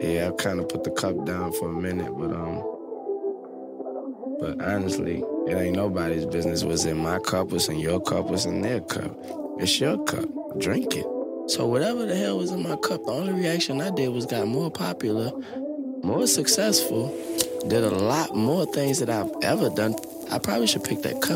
Yeah, I kind of put the cup down for a minute, but honestly, it ain't nobody's business what's in my cup, what's in your cup, what's in their cup. It's your cup. Drink it. So whatever the hell was in my cup, the only reaction I did was got more popular, more successful, did a lot more things that I've ever done. I probably should pick that cup